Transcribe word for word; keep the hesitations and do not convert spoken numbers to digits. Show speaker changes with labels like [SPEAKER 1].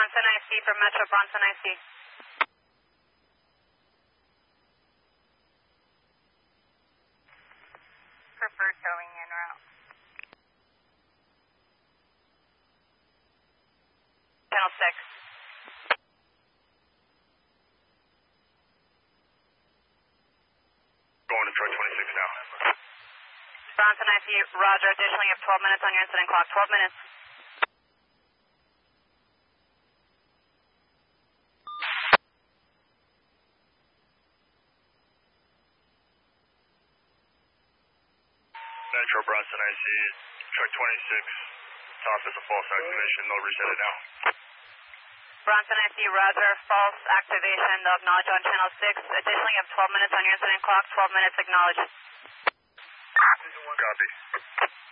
[SPEAKER 1] Bronson I C for Metro, Bronson I C.
[SPEAKER 2] Preferred towing en route.
[SPEAKER 1] Channel six.
[SPEAKER 3] Going to Detroit twenty-six now.
[SPEAKER 1] Bronson I C, roger. Additionally, you have twelve minutes on your incident clock. twelve minutes.
[SPEAKER 3] Metro Bronson I C, truck twenty-six, top is a false activation, no reset it now.
[SPEAKER 1] Bronson I C, roger. False activation, they'll acknowledge on channel six. Additionally, you have twelve minutes on your incident clock. twelve minutes acknowledged.
[SPEAKER 3] Copy.